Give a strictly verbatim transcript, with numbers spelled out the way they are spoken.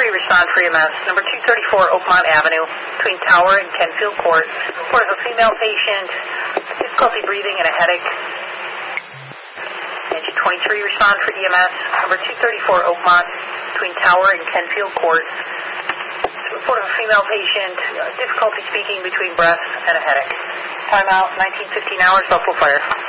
three, respond for E M S. Number two thirty-four, Oakmont Avenue, between Tower and Kenfield Court. Report of a female patient, difficulty breathing and a headache. Engine twenty-three, respond for E M S. Number two thirty-four, Oakmont, between Tower and Kenfield Court. Report of a female patient, difficulty speaking between breaths and a headache. Timeout, nineteen fifteen hours, Buffalo Fire.